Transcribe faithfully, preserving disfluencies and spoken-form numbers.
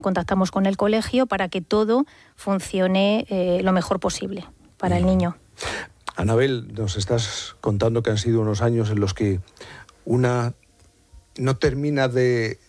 contactamos con el colegio para que todo funcione eh, lo mejor posible para el niño. Anabel, nos estás contando que han sido unos años en los que una no termina de